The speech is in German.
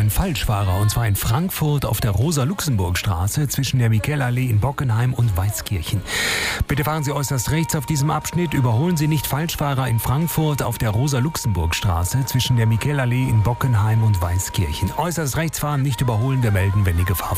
einen Falschfahrer, und zwar in Frankfurt auf der Rosa-Luxemburg-Straße zwischen der Michelallee in Bockenheim und Weißkirchen. Bitte fahren Sie äußerst rechts auf diesem Abschnitt. Überholen Sie nicht Falschfahrer in Frankfurt auf der Rosa-Luxemburg-Straße zwischen der Michelallee in Bockenheim und Weißkirchen. Äußerst rechts fahren, nicht überholen. Wir melden, wenn die Gefahr